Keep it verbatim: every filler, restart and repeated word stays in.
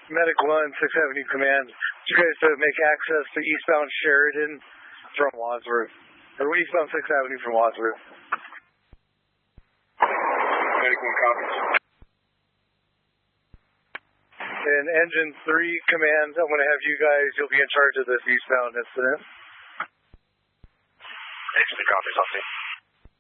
Medic one, sixth Avenue Command. You guys to make access to eastbound Sheridan from Wadsworth. Or eastbound sixth Avenue from Wadsworth. Medic one copies. And Engine three Command, I'm going to have you guys, you'll be in charge of this eastbound incident. Engine three copies, I'll see.